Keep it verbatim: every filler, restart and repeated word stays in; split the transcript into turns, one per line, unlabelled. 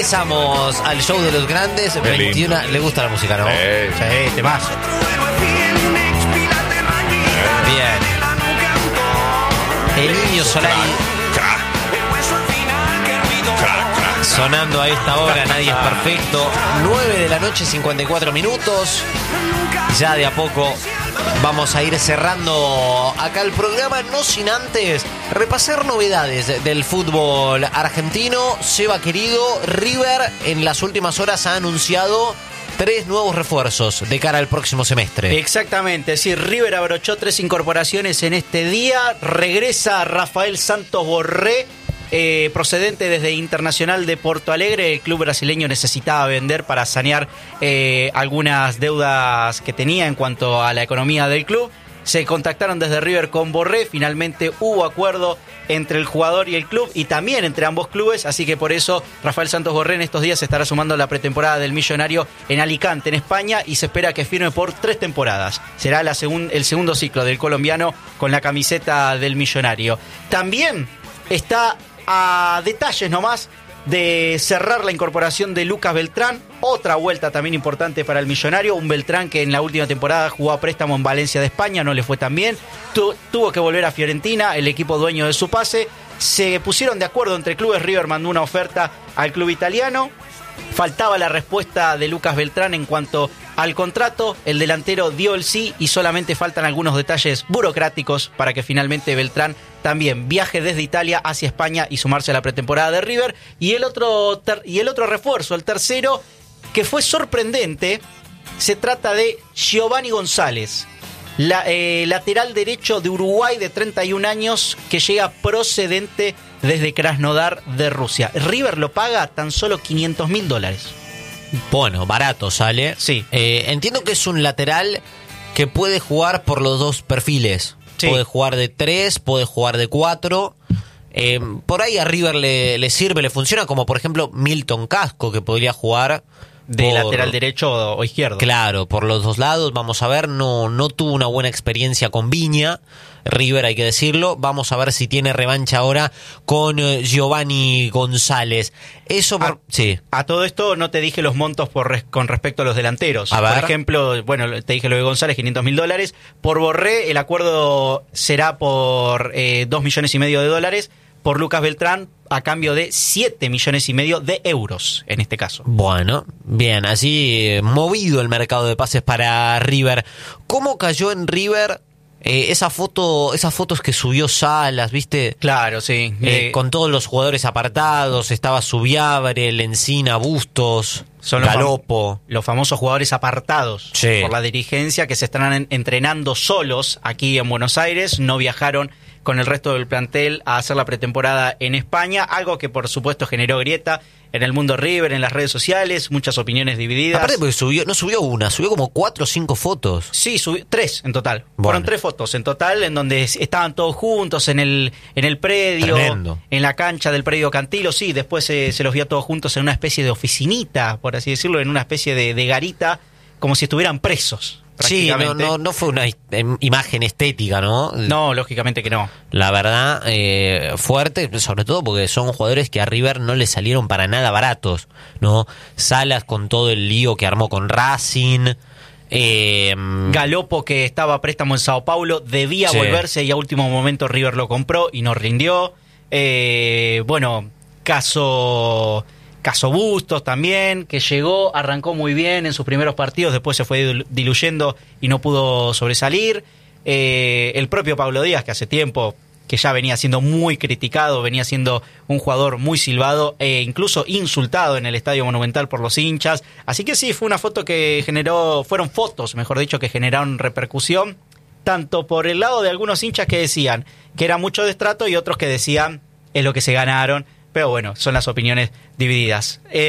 Regresamos al show de los grandes. veintiuno. ¿Le gusta la música, no?
Sí,
Sí, temazo.
Bien. El Indio Solari
Crack, crack, crack.
sonando a esta hora. Nadie es perfecto. nueve de la noche, cincuenta y cuatro minutos. Ya de a poco vamos a ir cerrando acá el programa, no sin antes repasar novedades del fútbol argentino. Seba querido, River en las últimas horas ha anunciado tres nuevos refuerzos de cara al próximo semestre.
Exactamente, sí, River abrochó tres incorporaciones en este día. Regresa Rafael Santos Borré, eh, procedente desde Internacional de Porto Alegre. El club brasileño necesitaba vender para sanear eh, algunas deudas que tenía en cuanto a la economía del club. Se contactaron desde River con Borré, finalmente hubo acuerdo entre el jugador y el club y también entre ambos clubes, así que por eso Rafael Santos Borré en estos días se estará sumando a la pretemporada del Millonario en Alicante, en España, y se espera que firme por tres temporadas. Será la segun, el segundo ciclo del colombiano con la camiseta del Millonario. También está a detalles nomás de cerrar la incorporación de Lucas Beltrán, otra vuelta también importante para el Millonario, un Beltrán que en la última temporada jugó a préstamo en Valencia de España, no le fue tan bien, tu, tuvo que volver a Fiorentina, el equipo dueño de su pase, se pusieron de acuerdo entre clubes, River mandó una oferta al club italiano, faltaba la respuesta de Lucas Beltrán en cuanto al contrato, el delantero dio el sí y solamente faltan algunos detalles burocráticos para que finalmente Beltrán también viaje desde Italia hacia España y sumarse a la pretemporada de River. Y el otro, ter- y el otro refuerzo, el tercero, que fue sorprendente, se trata de Giovanni González, la, eh, lateral derecho de Uruguay de treinta y un años que llega procedente desde Krasnodar de Rusia. River lo paga tan solo quinientos mil dólares.
Bueno, barato sale.
Sí.
Eh, entiendo que es un lateral que puede jugar por los dos perfiles.
Sí.
Puede jugar de tres, puede jugar de cuatro. Eh, por ahí a River le, le sirve, le funciona, como por ejemplo Milton Casco, que podría jugar
De
por,
lateral derecho o izquierdo.
Claro, por los dos lados. Vamos a ver, no, no tuvo una buena experiencia con Viña. River, hay que decirlo. Vamos a ver si tiene revancha ahora con eh, Giovanni González. Eso por...
A,
sí.
a todo esto no te dije los montos por res, con respecto a los delanteros.
A ver.
Por ejemplo, bueno, te dije lo de González, quinientos mil dólares. Por Borré, el acuerdo será por eh, dos millones y medio de dólares. Por Lucas Beltrán, a cambio de siete millones y medio de euros, en este caso.
Bueno, bien, así eh, movido el mercado de pases para River. ¿Cómo cayó en River eh, esa foto, esas fotos que subió Salas, viste?
Claro, sí.
Eh,
Eh,
con todos los jugadores apartados, estaba Subiabre, Lencina, Bustos,
Son los
Galopo.
fam- los famosos jugadores apartados
Sí.
por la dirigencia que se están en- entrenando solos aquí en Buenos Aires, no viajaron con el resto del plantel a hacer la pretemporada en España, algo que por supuesto generó grieta en el mundo River, en las redes sociales, muchas opiniones divididas.
Aparte porque subió, no subió una, subió como cuatro o cinco fotos.
Sí, subi- tres en total.
Bueno.
Fueron tres fotos en total en donde s- estaban todos juntos en el en el predio,
Tremendo.
en la cancha del predio Cantilo. Sí, después eh, se los vio todos juntos en una especie de oficinita, por así decirlo, en una especie de, de garita, como si estuvieran presos.
Sí, no,
prácticamente.
no, no fue una is- em, imagen estética, ¿no?
No, lógicamente que no.
La verdad, eh, fuerte, sobre todo porque son jugadores que a River no le salieron para nada baratos, ¿no? Salas con todo el lío que armó con Racing. Eh,
Galopo, que estaba a préstamo en Sao Paulo, debía
Sí.
volverse y a último momento River lo compró y no rindió. Eh, bueno, caso... Caso Bustos también, que llegó, arrancó muy bien en sus primeros partidos, después se fue dilu- diluyendo y no pudo sobresalir. Eh, el propio Pablo Díaz, que hace tiempo que ya venía siendo muy criticado, venía siendo un jugador muy silbado e incluso insultado en el Estadio Monumental por los hinchas. Así que sí, fue una foto que generó, fueron fotos, mejor dicho, que generaron repercusión, tanto por el lado de algunos hinchas que decían que era mucho destrato y otros que decían es lo que se ganaron. Pero bueno, son las opiniones divididas. Eh,